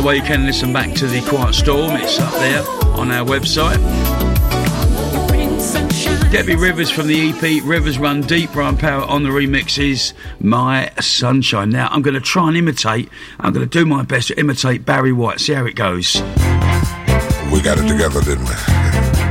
way, you can listen back to the Quiet Storm. It's up there on our website. Debbie Rivers from the EP Rivers Run Deep, Brian Power on the remixes, My Sunshine. Now I'm going to try and I'm going to do my best to imitate Barry White. See how it goes. We got it together, didn't we?